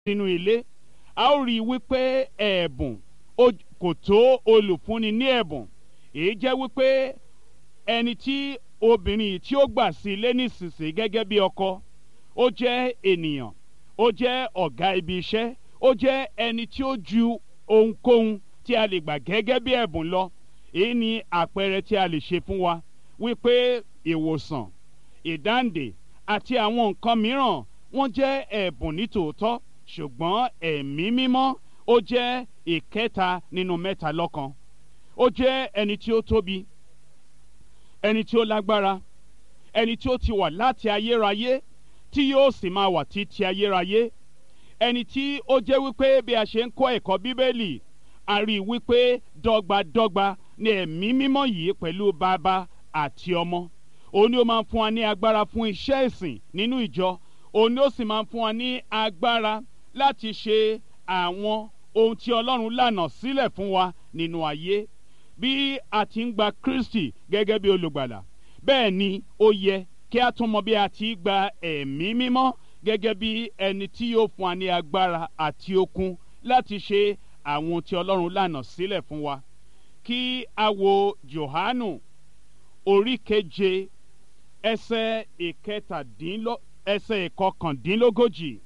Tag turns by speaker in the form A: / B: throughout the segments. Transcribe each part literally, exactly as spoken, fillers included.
A: nínú ilé a ó rí i wípé ẹ̀bùn kò tó olùfúnni ní ẹ̀bùn. èyí jẹ́ wípé ẹni tí obìnrin tí ó gbà sí ilé nísinsìnyí gẹ́gẹ́ bí ọkọ ó jẹ́ ènìyàn, ó jẹ́ ọ̀gá ibi iṣẹ́, ó jẹ́ ẹni tí ó ju ohunkóhun tí a lè gbà gẹ́gẹ́ bí ẹ̀bùn lọ. èyí ni àpẹẹrẹ tí a lè ṣe fún wa wípé ìwòsàn, ìdáǹdè àti àwọn nǹkan mìíràn wọ́n jẹ́ ẹ̀bùn nítòótọ́, ṣùgbọ́n ẹ̀mí mímọ́ ó jẹ́ ìkẹta nínú mẹ́ta lọ́kan. ó jẹ́ ẹni tí ó tóbi, ẹni tí ó lágbára, ẹni tí ó ti wà láti ayérayé tí yóò sì máa wà títí ayérayé, ẹni tí ó jẹ́ wípé bí a ṣe ń kọ́ ẹ̀kọ́ bíbélì a rí i wípé dọ́gbadọ́gba ni ẹ̀mí mímọ́ yìí pẹ̀lú bàbá àti ọmọ. òun ni ó máa ń fún wa ní agbára fún iṣẹ́ ìsìn nínú ìjọ. òun ni ó sì máa ń fún wa ní agbára láti ṣe àwọn ohun tí Ọlọ́run lànà sílẹ̀ fún wa nínú ayé. bí a ti ń gba Kristi gẹ́gẹ́ bí olùgbàlà, bẹ́ẹ̀ ni ó yẹ kí a tún mọ bí a ti gba ẹ̀mí mímọ́ gẹ́gẹ́ bí ẹni tí yóò fún wa ní agbára àti okun láti ṣe àwọn ohun tí Ọlọ́run lànà sílẹ̀ fún wa. kí a wo Jòhánù orí keje ẹsẹ̀ ìkẹtàdínló ẹsẹ̀ ìkọkàndínlógójì.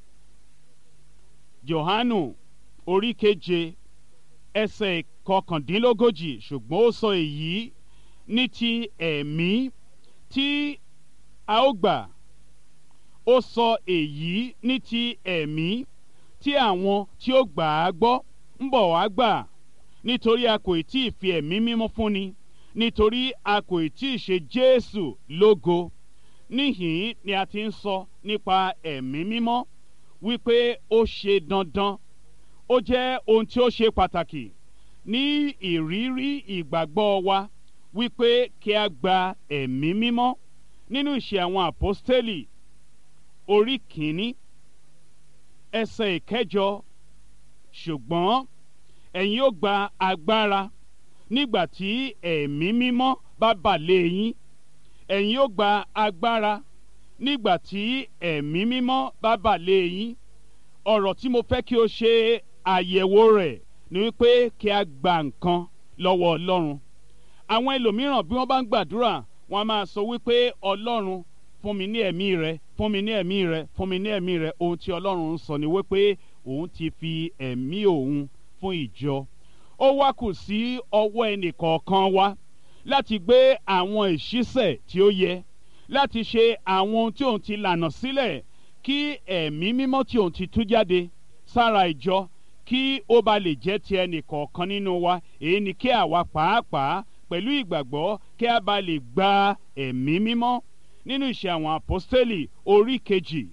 A: Jòhánù orí keje ẹsẹ̀ ìkọkàndínlógójì. ṣùgbọ́n ó sọ èyí ní ti ẹ̀mí tí a ó gbà. ó sọ èyí ní ti ẹ̀mí tí àwọn tí ó gbà á gbọ́ ń bọ̀ wá gbà, nítorí a kò tí ì fi ẹ̀mí mímọ́ fúnni, nítorí a kò tí ì ṣe Jésù lógo. níhìn ni a ti ń sọ nípa ẹ̀mí mímọ́ wípé ó ṣe dandan, ó jẹ́ ohun tí ó ṣe pàtàkì ní ìrírí ìgbàgbọ́ wa wípé kí a gba ẹ̀mí mímọ́. nínú ìṣe àwọn àpọ́stélì orí kìíní ẹsẹ̀ ìkẹjọ. ṣùgbọ́n ẹ̀yin ó gba agbára nígbà tí ẹ̀mí mímọ́ bá bà lé yín. ẹ̀yin ó gba agbára nígbà tí ẹ̀mí mímọ́ bá bà lé yín. ọ̀rọ̀ tí mo fẹ́ kí o ṣe àyẹ̀wò rẹ̀ ni wípé kí a gba nǹkan lọ́wọ́ Ọlọ́run. àwọn ẹlòmíràn bí wọ́n bá ń gbàdúrà wọ́n á máa sọ wípé Ọlọ́run fún mi ní ẹ̀mí rẹ, fún mi ní ẹ̀mí rẹ, fún mi ní ẹ̀mí rẹ. ohun tí Ọlọ́run ń sọ ni wípé òun ti fi ẹ̀mí òun fún ìjọ. ó wá kù sí ọwọ́ ẹnì kọ̀ọ̀kan wa láti gbé àwọn ìṣísẹ̀ tí ó yẹ, láti ṣe àwọn ohun tí òun ti lànà sílẹ̀ kí ẹ̀mí mímọ́ tí òun ti tú jáde sára ìjọ kí ó ba lè jẹ́ ti ẹnì kọ̀ọ̀kan nínú wa. èyí ni kí àwa pàápàá pẹ̀lú ìgbàgbọ́ kí a bá lè gba ẹ̀mí mímọ́. nínú ìṣe àwọn àpọ́stélì orí kejì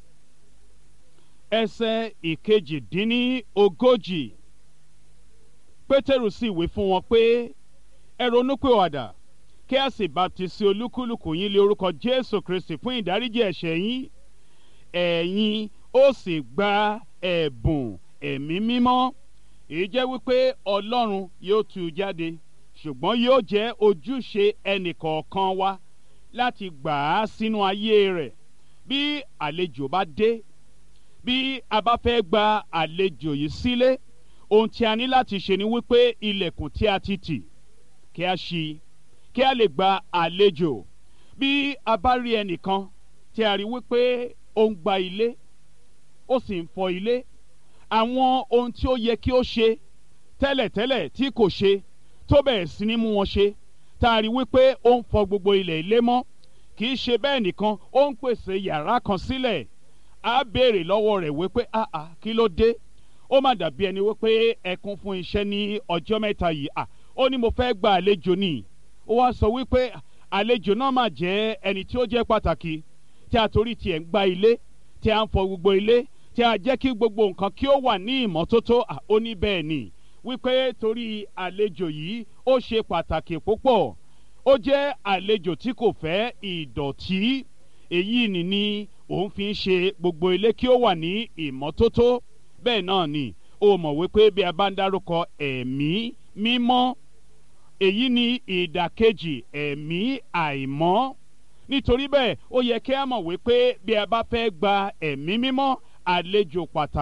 A: ẹsẹ̀ ìkejìdínlógójì. Pétérù sì wí fún wọn pé ẹ ronúpìwàdà kí a sì baptisi olúkúlùkù yín lé orúkọ Jésù Kristi fún ìdáríjì ẹ̀ṣẹ̀ yín, ẹ̀yin ó sì gba ẹ̀bùn ẹ̀mí mímọ́. èyí jẹ́ wípé Ọlọ́run yóò tú jáde, ṣùgbọ́n yóò jẹ́ ojúṣe ẹnìkọ̀ọ̀kan wa láti gbà á sínú ayé rẹ̀. bí àlejò bá dé, bí a bá fẹ́ gba àlejò yìí sílé, ohun tí a ní láti ṣe ni wípé ilẹ̀kùn tí a ti tì kí a ṣí kí a lè gba àlejò. bí a bá rí ẹnìkan tí a rí wípé ó ń gba ilé, ó sì ń fọ ilé, àwọn ohun tí ó yẹ kí ó ṣe tẹ́lẹ̀tẹ́lẹ̀ tí kò ṣe tó bẹ̀rẹ̀ sí ní mú wọn ṣe, tá a rí wípé ó ń fọ gbogbo ilẹ̀ ilé mọ́. kì í ṣe bẹ́ẹ̀ nìkan, ó ń pèsè yàrá kan sílẹ̀. a béèrè lọ́wọ́ rẹ̀ wípé àà kí ló dé? ó má dàbí ẹni wípé ẹ kún fún iṣẹ́ ní ọjọ́ mẹ́ta yìí. à ó ní mo fẹ́ gba àlejò ni. ó wá sọ wípé àlejò náà máa jẹ́ ẹni tí ó jẹ́ pàtàkì, tí a torí tiẹ̀ ń gba ilé, tí a ń fọ gbogbo ilé, tí a jẹ́ kí gbogbo nǹkan kí ó wà ní ìmọ́tótó. à ó ní bẹ́ẹ̀ ni, wípé torí àlejò yìí ó ṣe pàtàkì púpọ̀. ó jẹ́ àlejò tí kò fẹ́ ìdọ̀tí. èyí ni ni òun fi ń ṣe gbogbo ilé kí ó wà ní ìmọ́tótó. bẹ́ẹ̀ náà ni ó mọ̀ wípé bí a bá ń dárúkọ ẹ̀mí mímọ́, èyí ni ìdàkejì ẹ̀mí àìmọ́. nítorí bẹ́ẹ̀ ó yẹ kí a mọ̀ wípé bí a bá fẹ́ gba ẹ̀mí mímọ́, àlejò pàtàkì